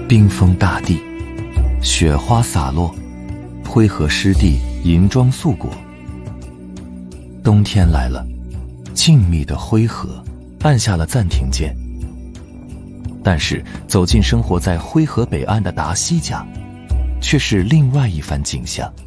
冰封大地，雪花洒落，灰河湿地银装素裹。冬天来了，静谧的灰河按下了暂停键。但是走进生活在灰河北岸的达西家，却是另外一番景象。